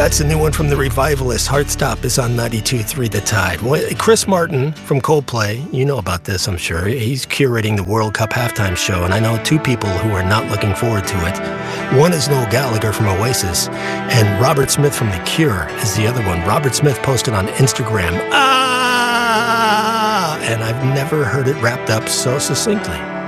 That's a new one from the Revivalists. Heartstop is on 92.3 The Tide. Well, Chris Martin from Coldplay, you know about this, I'm sure. He's curating the World Cup halftime show, and I know two people who are not looking forward to it. One is Noel Gallagher from Oasis, and Robert Smith from The Cure is the other one. Robert Smith posted on Instagram, and I've never heard it wrapped up so succinctly.